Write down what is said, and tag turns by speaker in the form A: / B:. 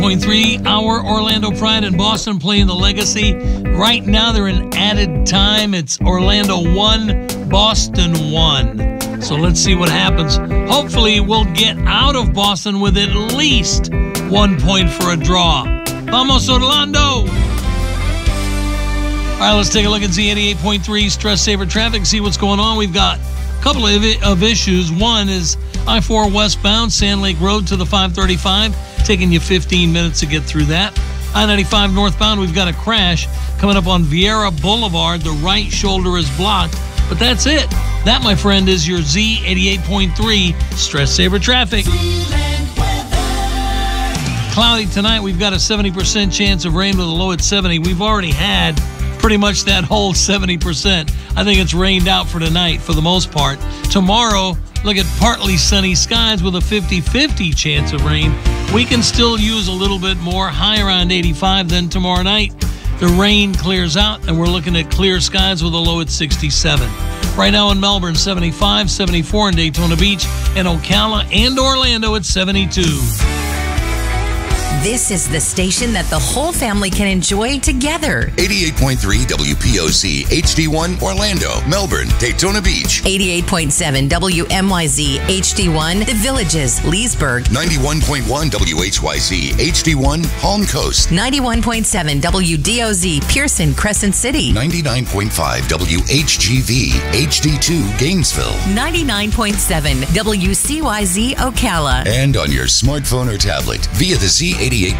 A: 88.3, our Orlando Pride and Boston playing the Legacy. Right now they're in added time. It's Orlando 1, Boston 1. So let's see what happens. Hopefully we'll get out of Boston with at least 1 point for a draw. Vamos Orlando! All right, let's take a look at Z88.3 Stress Saver Traffic, see what's going on. We've got a couple of issues. One is I-4 westbound, Sand Lake Road to the 535, taking you 15 minutes to get through that. I-95 northbound, we've got a crash coming up on Vieira Boulevard. The right shoulder is blocked, but that's it. That, my friend, is your Z88.3 Stress Saver Traffic. Cloudy tonight, we've got a 70% chance of rain with a low at 70. We've already had pretty much that whole 70%. I think it's rained out for tonight for the most part. Tomorrow, look at partly sunny skies with a 50-50 chance of rain. We can still use a little bit more, high around 85. Then tomorrow night, the rain clears out, and we're looking at clear skies with a low at 67. Right now in Melbourne, 75, 74 in Daytona Beach, and Ocala and Orlando at 72.
B: This is the station that the whole family can enjoy together.
C: 88.3 WPOC HD1 Orlando, Melbourne, Daytona Beach.
B: 88.7 WMYZ HD1 The Villages, Leesburg.
C: 91.1 WHYZ HD1 Palm Coast.
B: 91.7 WDOZ Pearson, Crescent City.
C: 99.5 WHGV HD2 Gainesville.
B: 99.7 WCYZ Ocala.
C: And on your smartphone or tablet via the Z88.3